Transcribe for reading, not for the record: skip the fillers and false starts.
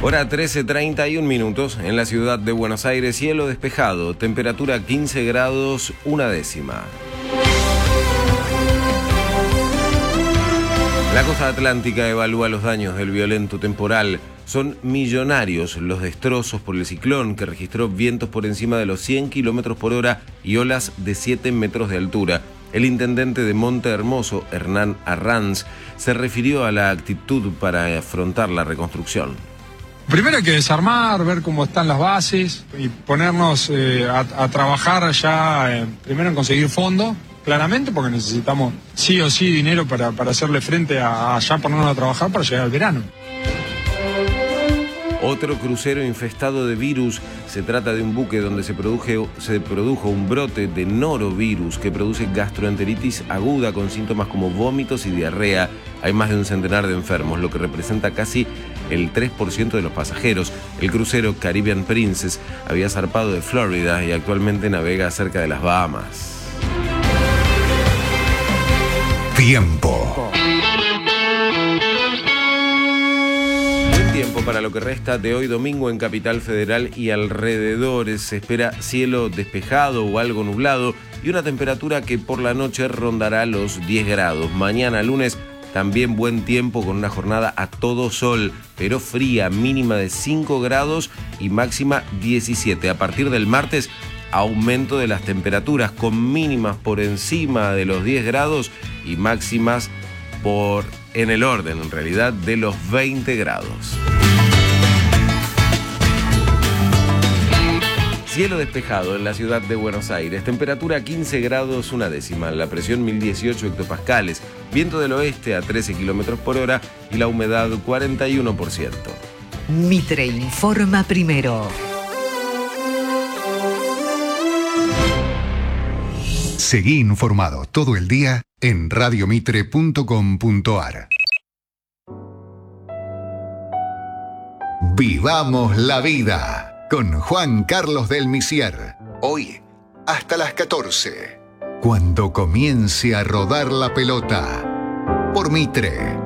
Hora 13:31 en la ciudad de Buenos Aires, cielo despejado, temperatura 15 grados, una décima. La costa atlántica evalúa los daños del violento temporal. Son millonarios los destrozos por el ciclón, que registró vientos por encima de los 100 kilómetros por hora y olas de 7 metros de altura. El intendente de Monte Hermoso, Hernán Arranz, se refirió a la actitud para afrontar la reconstrucción. Primero hay que desarmar, ver cómo están las bases y ponernos a trabajar ya, primero en conseguir fondos, claramente, porque necesitamos sí o sí dinero para hacerle frente a ya ponernos a trabajar para llegar al verano. Otro crucero infestado de virus. Se trata de un buque donde se produjo un brote de norovirus que produce gastroenteritis aguda con síntomas como vómitos y diarrea. Hay más de un centenar de enfermos, lo que representa casi el 3% de los pasajeros. El crucero Caribbean Princess había zarpado de Florida y actualmente navega cerca de las Bahamas. Tiempo. Tiempo para lo que resta de hoy domingo en Capital Federal y alrededores. Se espera cielo despejado o algo nublado y una temperatura que por la noche rondará los 10 grados. Mañana lunes también buen tiempo con una jornada a todo sol, pero fría, mínima de 5 grados y máxima 17. A partir del martes, aumento de las temperaturas con mínimas por encima de los 10 grados y máximas en el orden, en realidad, de los 20 grados. Cielo despejado en la ciudad de Buenos Aires, temperatura 15 grados, una décima, la presión 1018 hectopascales, viento del oeste a 13 kilómetros por hora y la humedad 41%. Mitre informa primero. Seguí informado todo el día en radiomitre.com.ar. Vivamos la vida con Juan Carlos del Misier. Hoy hasta las 14. Cuando comience a rodar la pelota. Por Mitre.